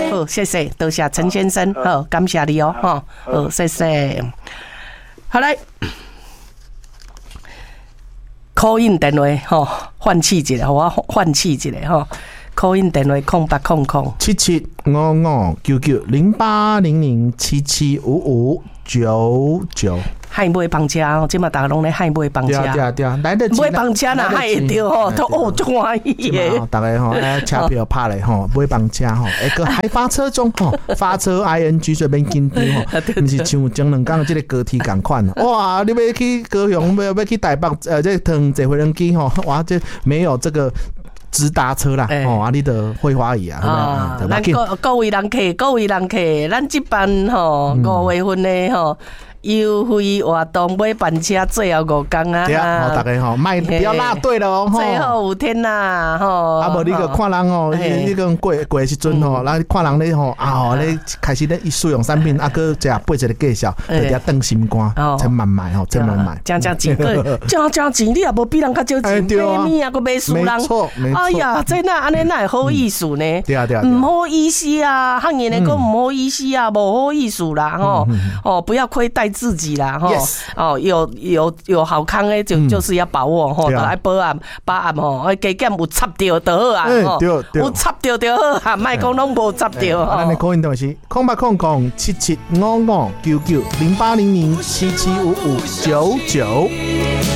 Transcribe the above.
好，谢谢，多谢陈先生，好，感谢你哦，哈，好，谢谢。好来，call in 电话吼，换气一下，我换气一下吼。call in 电话 0800775599。 海买房车哦，即马大家拢咧海买房车。 对，来得及。 买房车哪海会着吼，都哦足欢喜的。 大家吼，车票拍咧吼，买房车吼，个还发车中吼，发车 ING 随便紧张吼，毋是像前两天即个高铁共款。哇，你要去高雄，要去台北，这腾坐飞机吼，哇，这没有这个。直达车啦，你的会花椅啊， 咱各位人客，咱这班吼5月份的吼。优惠活动买班车最后5天啊！ 对啊，大家吼，不要落队了哦。 最后5天啦，吼。 啊，无你个看人哦，你个过时阵吼，咱看人咧吼咧开始咧使用产品，啊，搁食八一个介绍，就伫顿心肝，千万买吼，千万买。 讲钱个，讲钱，你也无比人较少钱，买物啊，搁买输人。 没错。 哎呀，这那安尼哪会好意思呢？ 对啊。 唔好意思啊，汉言的讲唔好意思啊，无好意思啦，吼，不要亏待自己啦，吼，有好康的就是要把握，吼，来保安吼，加减有插掉就好啊，吼，有插掉就好啊，莫讲拢无插掉。 咱的call in电话是08007755990800775599。